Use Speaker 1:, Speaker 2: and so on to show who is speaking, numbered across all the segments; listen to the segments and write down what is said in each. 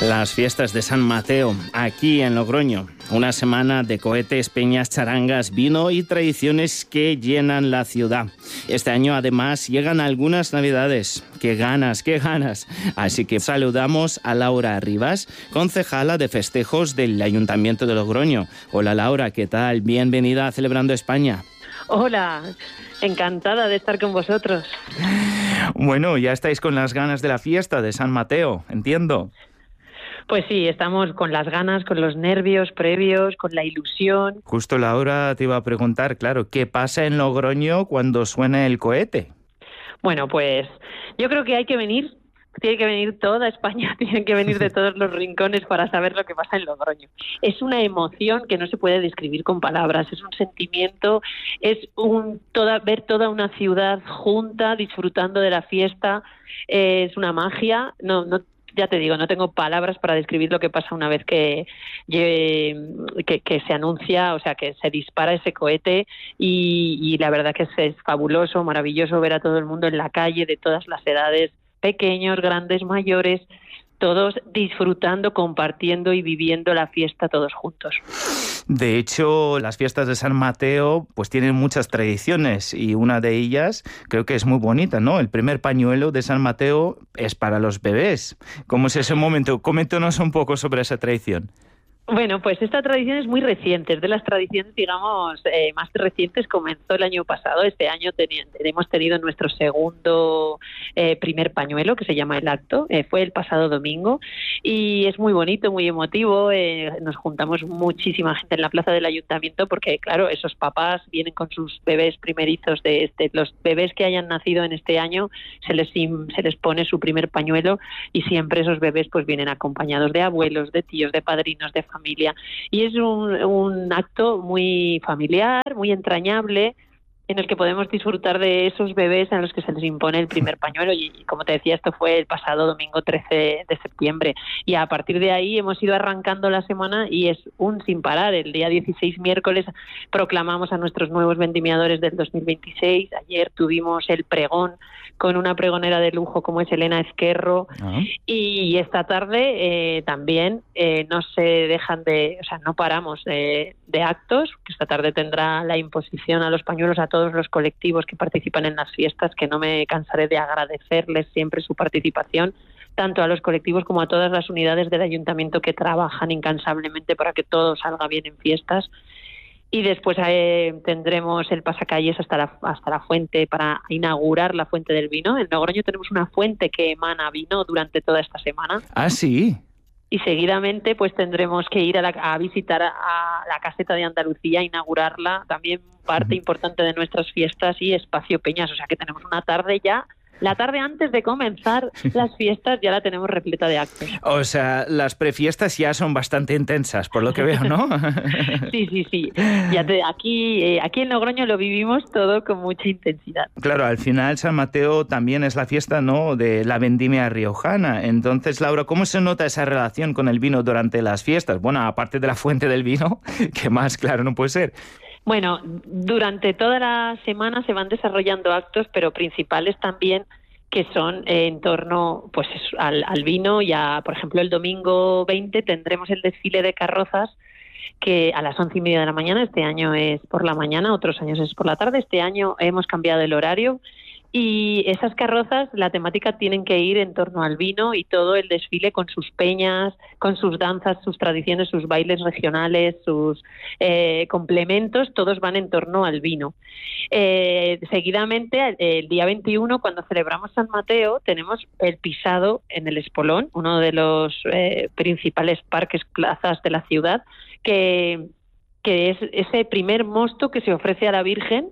Speaker 1: Las fiestas de San Mateo, aquí en Logroño. Una semana de cohetes, peñas, charangas, vino y tradiciones que llenan la ciudad. Este año, además, llegan algunas navidades. ¡Qué ganas, qué ganas! Así que saludamos a Laura Rivas, concejala de festejos del Ayuntamiento de Logroño. Hola, Laura, ¿qué tal? Bienvenida a Celebrando España.
Speaker 2: Hola, encantada de estar con vosotros.
Speaker 1: Bueno, ya estáis con las ganas de la fiesta de San Mateo, entiendo.
Speaker 2: Pues sí, estamos con las ganas, con los nervios previos, con la ilusión.
Speaker 1: Justo, Laura, te iba a preguntar, claro, ¿qué pasa en Logroño cuando suena el cohete?
Speaker 2: Bueno, pues yo creo que hay que venir. Tiene que venir toda España, tienen que venir de todos los rincones para saber lo que pasa en Logroño. Es una emoción que no se puede describir con palabras, es un sentimiento, es ver toda una ciudad junta, disfrutando de la fiesta, es una magia. Ya te digo, no tengo palabras para describir lo que pasa una vez que se anuncia, o sea, que se dispara ese cohete y la verdad que es fabuloso, maravilloso ver a todo el mundo en la calle, de todas las edades, pequeños, grandes, mayores, todos disfrutando, compartiendo y viviendo la fiesta todos juntos.
Speaker 1: De hecho, las fiestas de San Mateo pues tienen muchas tradiciones y una de ellas creo que es muy bonita, ¿no? El primer pañuelo de San Mateo es para los bebés. ¿Cómo es ese momento? Coméntanos un poco sobre esa tradición.
Speaker 2: Bueno, pues esta tradición es muy reciente, es de las tradiciones, digamos, más recientes. Comenzó el año pasado. Este año hemos tenido nuestro segundo primer pañuelo, que se llama El Acto. Fue el pasado domingo y es muy bonito, muy emotivo. Nos juntamos muchísima gente en la plaza del ayuntamiento porque, claro, esos papás vienen con sus bebés primerizos los bebés que hayan nacido en este año, se les pone su primer pañuelo y siempre esos bebés pues vienen acompañados de abuelos, de tíos, de padrinos, de familia, y es un acto muy familiar, muy entrañable, en el que podemos disfrutar de esos bebés a los que se les impone el primer pañuelo y como te decía, esto fue el pasado domingo 13 de septiembre y a partir de ahí hemos ido arrancando la semana y es un sin parar. El día 16, miércoles, proclamamos a nuestros nuevos vendimiadores del 2026. Ayer tuvimos el pregón con una pregonera de lujo como es Elena Ezquerro y esta tarde también no se dejan no paramos de actos, que esta tarde tendrá la imposición a los pañuelos a todos los colectivos que participan en las fiestas, que no me cansaré de agradecerles siempre su participación, tanto a los colectivos como a todas las unidades del ayuntamiento que trabajan incansablemente para que todo salga bien en fiestas. Y después tendremos el pasacalles hasta la fuente para inaugurar la fuente del vino. En Logroño tenemos una fuente que emana vino durante toda esta semana.
Speaker 1: Ah, sí.
Speaker 2: Y seguidamente pues tendremos que ir a visitar a la Caseta de Andalucía, inaugurarla, también parte importante de nuestras fiestas, y Espacio Peñas. O sea que tenemos una tarde ya. La tarde antes de comenzar las fiestas ya la tenemos repleta de actos.
Speaker 1: O sea, las prefiestas ya son bastante intensas, por lo que veo, ¿no?
Speaker 2: Sí. Aquí en Logroño lo vivimos todo con mucha intensidad.
Speaker 1: Claro, al final San Mateo también es la fiesta, ¿no?, de la vendimia riojana. Entonces, Laura, ¿cómo se nota esa relación con el vino durante las fiestas? Bueno, aparte de la fuente del vino, ¿qué más claro no puede ser?
Speaker 2: Bueno, durante toda la semana se van desarrollando actos, pero principales también, que son en torno pues al vino. Por ejemplo, el domingo 20 tendremos el desfile de carrozas, que a las 11:30 de la mañana. Este año es por la mañana, otros años es por la tarde. Este año hemos cambiado el horario. Y esas carrozas, la temática tienen que ir en torno al vino, y todo el desfile con sus peñas, con sus danzas, sus tradiciones, sus bailes regionales, sus complementos, todos van en torno al vino. Seguidamente, el día 21, cuando celebramos San Mateo, tenemos el pisado en el Espolón, uno de los principales parques, plazas de la ciudad, que es ese primer mosto que se ofrece a la Virgen,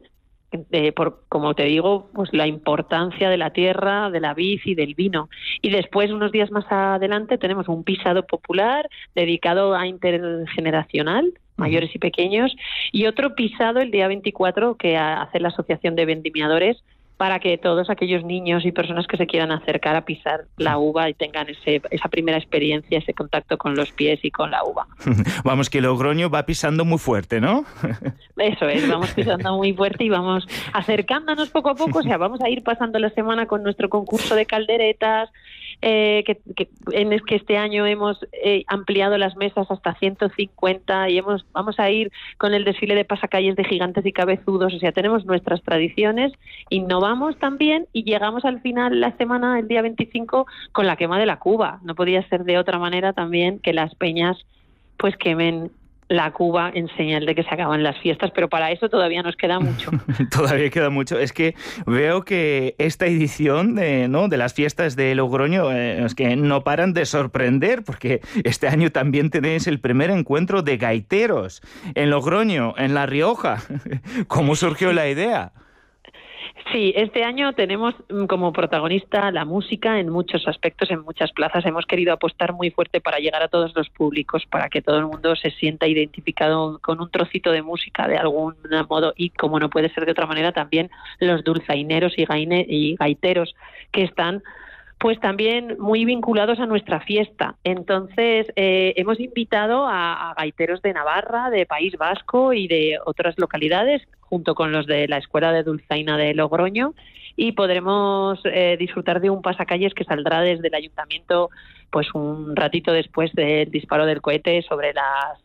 Speaker 2: como te digo, pues la importancia de la tierra, de la vid y del vino. Y después, unos días más adelante, tenemos un pisado popular dedicado a intergeneracional, mayores y pequeños, y otro pisado el día 24 que hace la Asociación de Vendimiadores, para que todos aquellos niños y personas que se quieran acercar a pisar la uva y tengan esa primera experiencia, ese contacto con los pies y con la uva.
Speaker 1: Vamos, que Logroño va pisando muy fuerte, ¿no?
Speaker 2: Eso es, vamos pisando muy fuerte y vamos acercándonos poco a poco, o sea, vamos a ir pasando la semana con nuestro concurso de calderetas, en el que este año hemos ampliado las mesas hasta 150 y vamos a ir con el desfile de pasacalles de gigantes y cabezudos, o sea, tenemos nuestras tradiciones, innovamos también y llegamos al final la semana, el día 25, con la quema de la cuba. No podía ser de otra manera también que las peñas pues quemen la cuba en señal de que se acaban las fiestas, pero para eso todavía nos queda mucho.
Speaker 1: Todavía queda mucho. Es que veo que esta edición de las fiestas de Logroño es que no paran de sorprender, porque este año también tenéis el primer encuentro de gaiteros en Logroño, en La Rioja. ¿Cómo surgió la idea?
Speaker 2: Sí, este año tenemos como protagonista la música en muchos aspectos, en muchas plazas. Hemos querido apostar muy fuerte para llegar a todos los públicos, para que todo el mundo se sienta identificado con un trocito de música de algún modo y, como no puede ser de otra manera, también los dulzaineros y gaiteros que están pues también muy vinculados a nuestra fiesta. Entonces, hemos invitado a gaiteros de Navarra, de País Vasco y de otras localidades, junto con los de la Escuela de Dulzaina de Logroño, y podremos disfrutar de un pasacalles que saldrá desde el ayuntamiento pues un ratito después del disparo del cohete, sobre las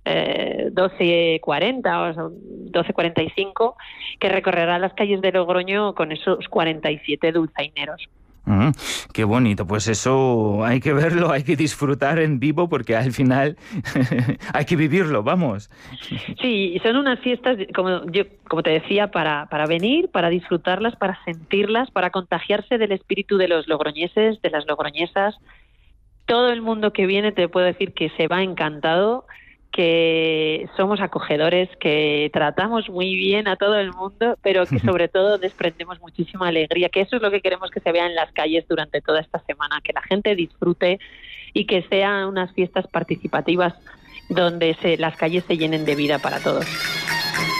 Speaker 2: 12:40 o 12:45, que recorrerá las calles de Logroño con esos 47 dulzaineros.
Speaker 1: Qué bonito, pues eso hay que verlo, hay que disfrutar en vivo, porque al final hay que vivirlo, vamos.
Speaker 2: Sí, son unas fiestas, como te decía, para venir, para disfrutarlas, para sentirlas, para contagiarse del espíritu de los logroñeses, de las logroñesas. Todo el mundo que viene te puedo decir que se va encantado, que somos acogedores, que tratamos muy bien a todo el mundo, pero que sobre todo desprendemos muchísima alegría, que eso es lo que queremos que se vea en las calles durante toda esta semana, que la gente disfrute y que sean unas fiestas participativas donde las calles se llenen de vida para todos.